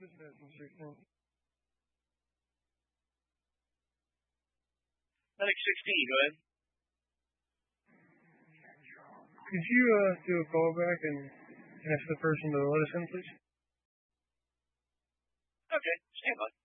Medic 16, go ahead. Could you do a callback and ask the person to let us in, please? Okay, stand by.